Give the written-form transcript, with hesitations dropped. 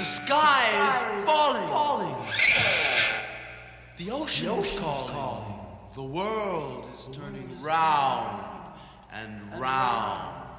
The sky is falling. The ocean is calling. The world is turning round and round.